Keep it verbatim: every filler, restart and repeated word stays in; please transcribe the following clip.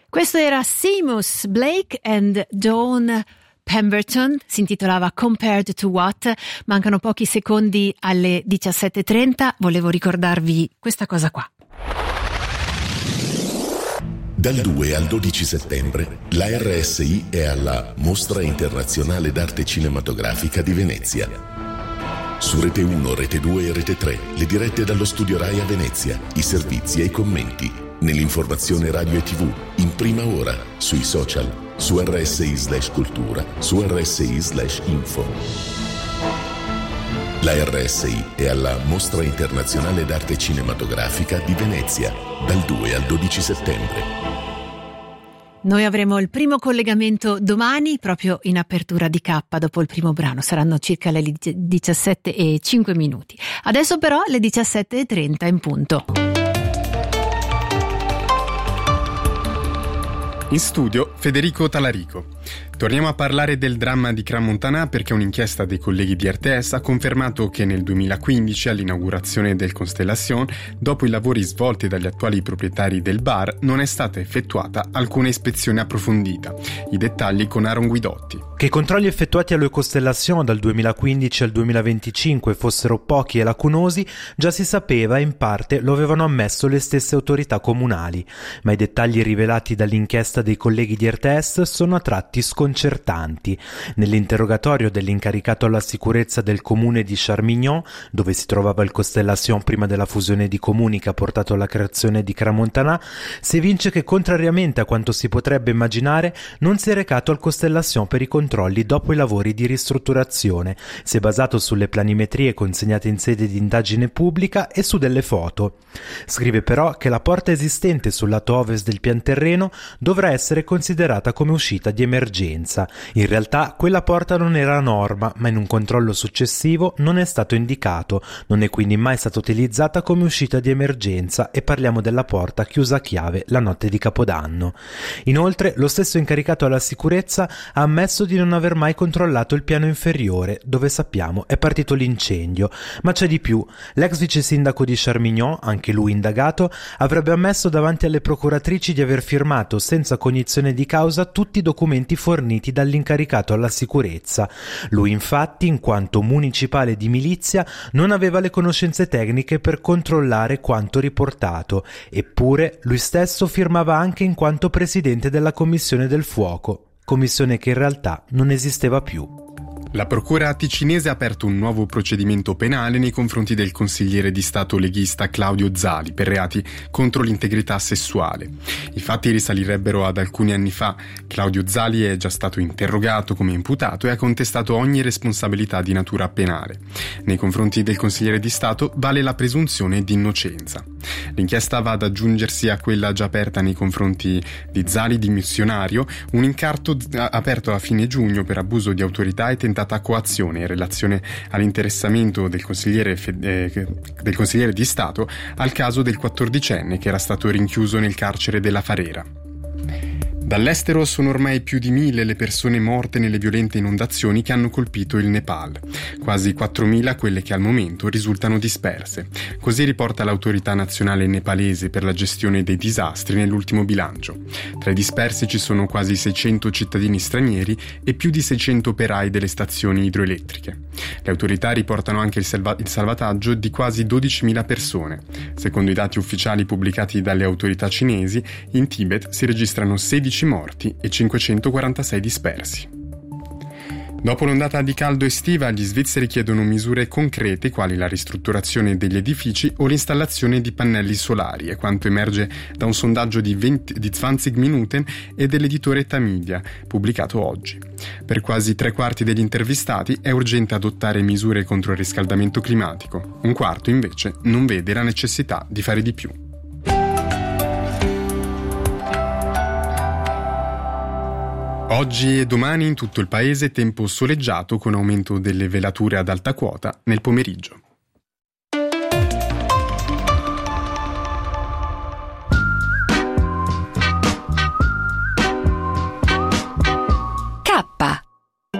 Questo era Seamus Blake and Dawn Pemberton, si intitolava Compared to What. Mancano pochi secondi alle diciassette e trenta, volevo ricordarvi questa cosa qua. Dal due al dodici settembre la R S I è alla Mostra Internazionale d'Arte Cinematografica di Venezia. Su Rete uno, Rete due e Rete tre, le dirette dallo Studio Rai a Venezia, i servizi e i commenti, nell'informazione radio e tv, in prima ora, sui social, su R S I slash cultura, su R S I slash info. La R S I è alla Mostra Internazionale d'Arte Cinematografica di Venezia, dal due al dodici settembre. Noi avremo il primo collegamento domani, proprio in apertura di K, dopo il primo brano. Saranno circa le diciassette e cinque minuti. Adesso però le diciassette e trenta in punto. In studio Federico Talarico. Torniamo a parlare del dramma di Crans-Montana perché un'inchiesta dei colleghi di R T S ha confermato che nel duemilaquindici, all'inaugurazione del Constellation, dopo i lavori svolti dagli attuali proprietari del bar, non è stata effettuata alcuna ispezione approfondita. I dettagli con Aaron Guidotti. Che i controlli effettuati allo Constellation dal duemilaquindici al duemilaventicinque fossero pochi e lacunosi già si sapeva e in parte lo avevano ammesso le stesse autorità comunali, ma i dettagli rivelati dall'inchiesta dei colleghi di R T S sono a tratti sconcertanti. Nell'interrogatorio dell'incaricato alla sicurezza del comune di Charmignon, dove si trovava il Constellation prima della fusione di comuni che ha portato alla creazione di Crans-Montana, si evince che contrariamente a quanto si potrebbe immaginare non si è recato al Constellation per i controlli dopo i lavori di ristrutturazione, si è basato sulle planimetrie consegnate in sede di indagine pubblica e su delle foto. Scrive però che la porta esistente sul lato ovest del pianterreno dovrà essere considerata come uscita di emergenza. In realtà quella porta non era a norma, ma in un controllo successivo non è stato indicato, non è quindi mai stata utilizzata come uscita di emergenza e parliamo della porta chiusa a chiave la notte di Capodanno. Inoltre lo stesso incaricato alla sicurezza ha ammesso di non aver mai controllato il piano inferiore, dove sappiamo è partito l'incendio, ma c'è di più. L'ex vice sindaco di Charmignon, anche lui indagato, avrebbe ammesso davanti alle procuratrici di aver firmato senza cognizione di causa tutti i documenti forniti dall'incaricato alla sicurezza. Lui infatti, in quanto municipale di milizia, non aveva le conoscenze tecniche per controllare quanto riportato, eppure lui stesso firmava anche in quanto presidente della Commissione del Fuoco, commissione che in realtà non esisteva più. La procura ticinese ha aperto un nuovo procedimento penale nei confronti del consigliere di Stato leghista Claudio Zali per reati contro l'integrità sessuale. I fatti risalirebbero ad alcuni anni fa. Claudio Zali è già stato interrogato come imputato e ha contestato ogni responsabilità di natura penale. Nei confronti del consigliere di Stato vale la presunzione di innocenza. L'inchiesta va ad aggiungersi a quella già aperta nei confronti di Zali dimissionario, un incarto aperto a fine giugno per abuso di autorità e tentata coazione in relazione all'interessamento del consigliere, eh, del consigliere di Stato al caso del quattordicenne che era stato rinchiuso nel carcere della Farera. Dall'estero sono ormai più di mille le persone morte nelle violente inondazioni che hanno colpito il Nepal, quasi quattromila quelle che al momento risultano disperse. Così riporta l'autorità nazionale nepalese per la gestione dei disastri nell'ultimo bilancio. Tra i dispersi ci sono quasi seicento cittadini stranieri e più di seicento operai delle stazioni idroelettriche. Le autorità riportano anche il, salva- il salvataggio di quasi dodicimila persone. Secondo i dati ufficiali pubblicati dalle autorità cinesi, in Tibet si registrano sedici morti e cinquecentoquarantasei dispersi. Dopo l'ondata di caldo estiva, gli svizzeri chiedono misure concrete quali la ristrutturazione degli edifici o l'installazione di pannelli solari, è quanto emerge da un sondaggio di, venti, di zwanzig Minuten e dell'editore Tamedia, pubblicato oggi. Per quasi tre quarti degli intervistati è urgente adottare misure contro il riscaldamento climatico. Un quarto, invece, non vede la necessità di fare di più. Oggi e domani in tutto il paese tempo soleggiato con aumento delle velature ad alta quota nel pomeriggio.